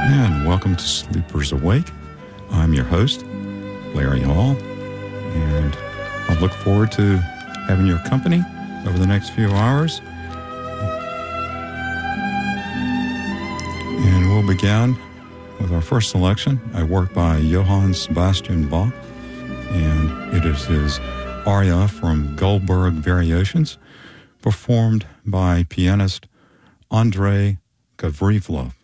And welcome to Sleepers Awake. I'm your host, Larry Hall, and I look forward to having your company over the next few hours. And we'll begin with our first selection, a work by Johann Sebastian Bach, and it is his aria from Goldberg Variations, performed by pianist Andrei Gavrilov.